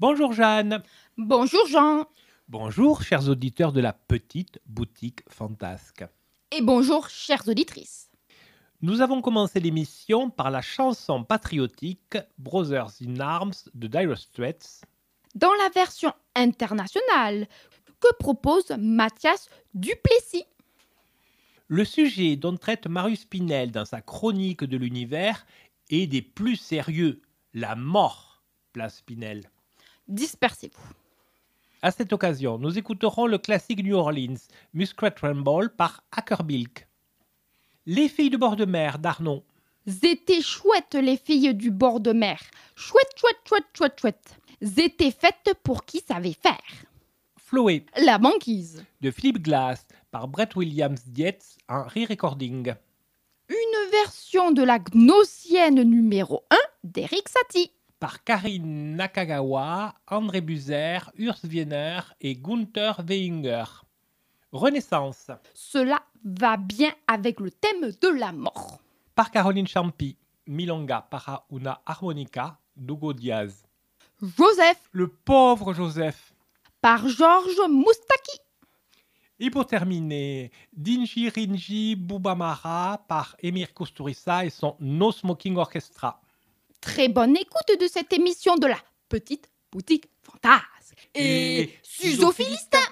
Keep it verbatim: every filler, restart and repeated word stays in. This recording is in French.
Bonjour Jeanne. Bonjour Jean. Bonjour chers auditeurs de la petite boutique fantasque. Et bonjour chères auditrices. Nous avons commencé l'émission par la chanson patriotique Brothers in Arms de Dire Straits. Dans la version internationale que propose Mathias Duplessis. Le sujet dont traite Marius Pinel dans sa chronique de l'univers est des plus sérieux, la mort, place Pinel. Dispersez-vous. À cette occasion, nous écouterons le classique New Orleans, Muskrat Ramble par Ackerbilk. Les filles de bord de mer d'Arnon. Z'étaient chouettes les filles du bord de mer. Chouette, chouette, chouette, chouette, chouette. Z'étaient faites pour qui savait faire. Floé La banquise. de Philip Glass par Brett Williams Dietz en re-recording. Une version de la Gnossienne numéro un d'Eric Satie. Par Karine Nakagawa, André Buzer, Urs Wiener et Gunther Weinger. Renaissance. Cela va bien avec le thème de la mort. Par Caroline Champy, Milonga para una harmonica d'Hugo Diaz. Joseph. Le pauvre Joseph. Par Georges Moustaki. Et pour terminer, Dinji Rinji Bubamara par Emir Kusturica et son No Smoking Orchestra. Très bonne écoute de cette émission de la petite boutique fantasque. Et Et Suzophiliste.